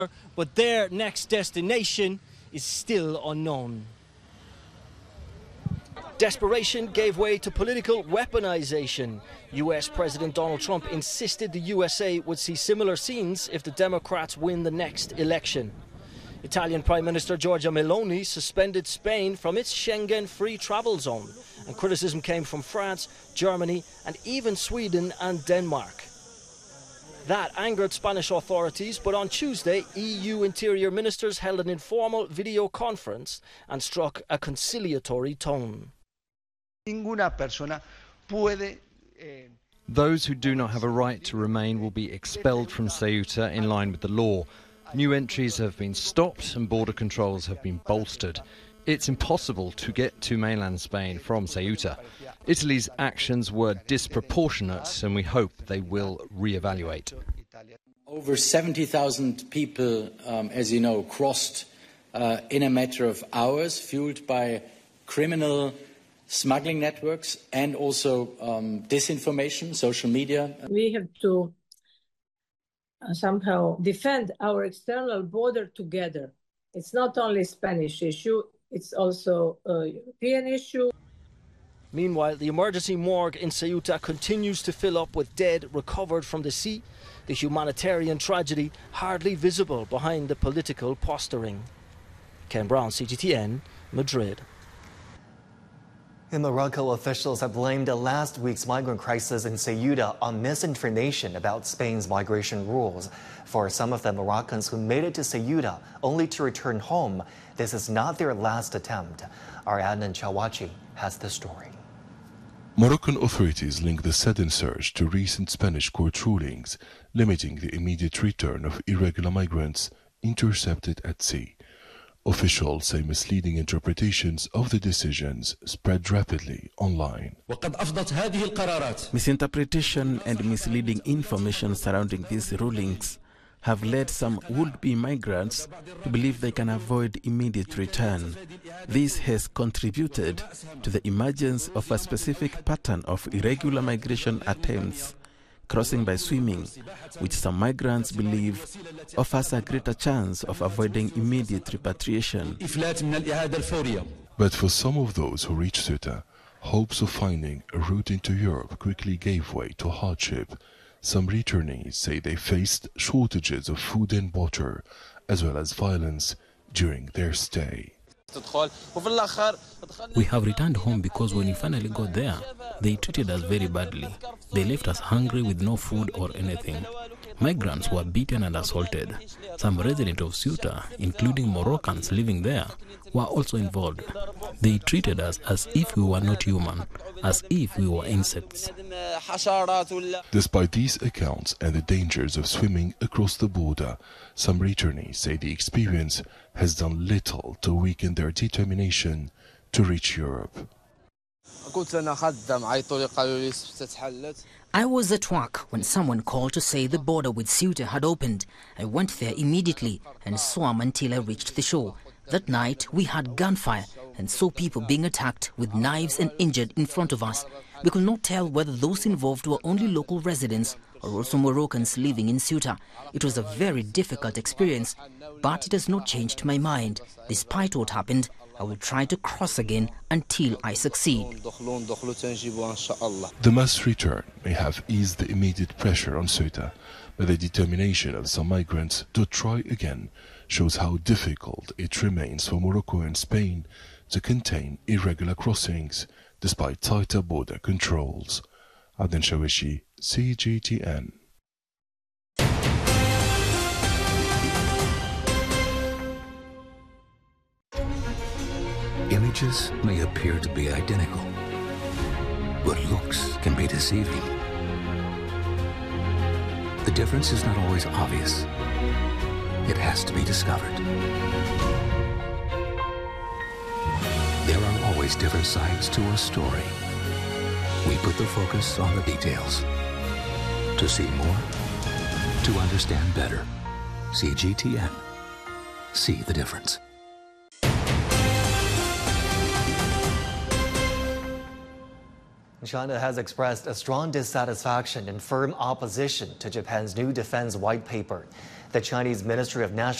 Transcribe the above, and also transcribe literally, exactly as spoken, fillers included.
but their next destination is still unknown. Desperation gave way to political weaponization. U S President Donald Trump insisted the U S A would see similar scenes if the Democrats win the next election. Italian Prime Minister Giorgia Meloni suspended Spain from its Schengen free travel zone, and criticism came from France, Germany and even Sweden and Denmark. That angered Spanish authorities, but on Tuesday, E U interior ministers held an informal video conference and struck a conciliatory tone. Those who do not have a right to remain will be expelled from Ceuta in line with the law. New entries have been stopped and border controls have been bolstered. It's impossible to get to mainland Spain from Ceuta. Italy's actions were disproportionate and we hope they will re-evaluate. Over seventy thousand people, um, as you know, crossed uh, in a matter of hours, fueled by criminal smuggling networks and also um, disinformation, social media. We have to uh, somehow defend our external border together. It's not only a Spanish issue, it's also a European issue. Meanwhile, the emergency morgue in Ceuta continues to fill up with dead recovered from the sea, the humanitarian tragedy hardly visible behind the political posturing. Ken Brown, C G T N, Madrid. In Morocco, officials have blamed last week's migrant crisis in Ceuta on misinformation about Spain's migration rules. For some of the Moroccans who made it to Ceuta only to return home, this is not their last attempt. Our Adnan Chawachi has the story. Moroccan authorities link the sudden surge to recent Spanish court rulings limiting the immediate return of irregular migrants intercepted at sea. Officials say misleading interpretations of the decisions spread rapidly online. Misinterpretation and misleading information surrounding these rulings have led some would-be migrants to believe they can avoid immediate return. This has contributed to the emergence of a specific pattern of irregular migration attempts, crossing by swimming, which some migrants believe offers a greater chance of avoiding immediate repatriation. But for some of those who reached Ceuta, hopes of finding a route into Europe quickly gave way to hardship. Some returnees say they faced shortages of food and water, as well as violence during their stay. We have returned home because when we finally got there, they treated us very badly. They left us hungry with no food or anything. Migrants were beaten and assaulted. Some residents of Ceuta, including Moroccans living there, were also involved. They treated us as if we were not human, as if we were insects. Despite these accounts and the dangers of swimming across the border, some returnees say the experience has done little to weaken their determination to reach Europe. I was at work when someone called to say the border with Ceuta had opened. I went there immediately and swam until I reached the shore. That night we had gunfire and saw people being attacked with knives and injured in front of us. We could not tell whether those involved were only local residents or also Moroccans living in Ceuta. It was a very difficult experience, but it has not changed my mind. Despite what happened, I will try to cross again until I succeed. The mass return may have eased the immediate pressure on Ceuta, but the determination of some migrants to try again shows how difficult it remains for Morocco and Spain to contain irregular crossings despite tighter border controls. Adnan Chawachi, C G T N. Images may appear to be identical, but looks can be deceiving. The difference is not always obvious. It has to be discovered. There are always different sides to a story. We put the focus on the details. To see more, to understand better. C G T N. See the difference. China has expressed a strong dissatisfaction and firm opposition to Japan's new defense white paper. The Chinese Ministry of National